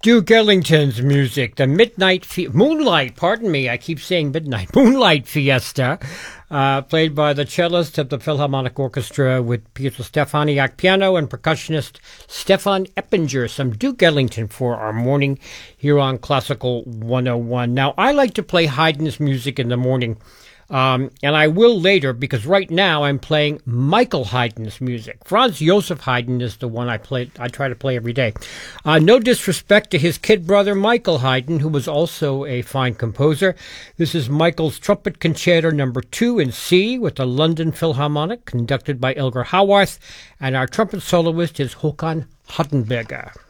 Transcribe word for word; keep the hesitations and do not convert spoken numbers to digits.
Duke Ellington's music, the Midnight Fi- Moonlight, pardon me, I keep saying midnight, Moonlight Fiesta, uh, played by the cellist of the Philharmonic Orchestra with Pietro Stefaniak piano and percussionist Stefan Eppinger. Some Duke Ellington for our morning here on Classical one oh one. Now, I like to play Haydn's music in the morning. Um, and I will later, because right now I'm playing Michael Haydn's music. Franz Joseph Haydn is the one I play. I try to play every day. Uh, no disrespect to his kid brother Michael Haydn, who was also a fine composer. This is Michael's Trumpet Concerto Number Two in C with the London Philharmonic, conducted by Elgar Howarth, and our trumpet soloist is Håkan Hardenberger.